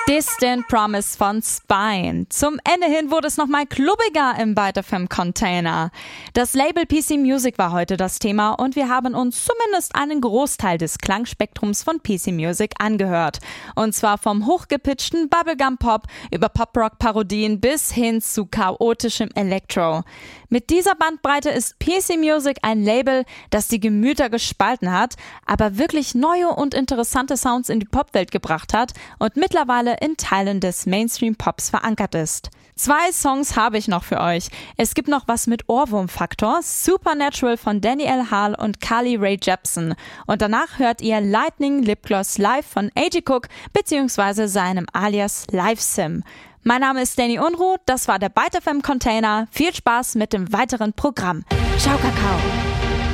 Distant Promise von Spine. Zum Ende hin wurde es nochmal klubbiger im Byte FM Container. Das Label PC Music war heute das Thema und wir haben uns zumindest einen Großteil des Klangspektrums von PC Music angehört. Und zwar vom hochgepitchten Bubblegum-Pop über Pop-Rock-Parodien bis hin zu chaotischem Electro. Mit dieser Bandbreite ist PC Music ein Label, das die Gemüter gespalten hat, aber wirklich neue und interessante Sounds in die Popwelt gebracht hat und mittlerweile in Teilen des Mainstream-Pops verankert ist. 2 Songs habe ich noch für euch. Es gibt noch was mit Ohrwurm-Faktor, Supernatural von Danny L. Hall und Carly Rae Jepsen. Und danach hört ihr Lightning Lipgloss Live von A.G. Cook bzw. seinem Alias Live Sim. Mein Name ist Danny Unruh, das war der Byte FM Container. Viel Spaß mit dem weiteren Programm. Ciao, Kakao!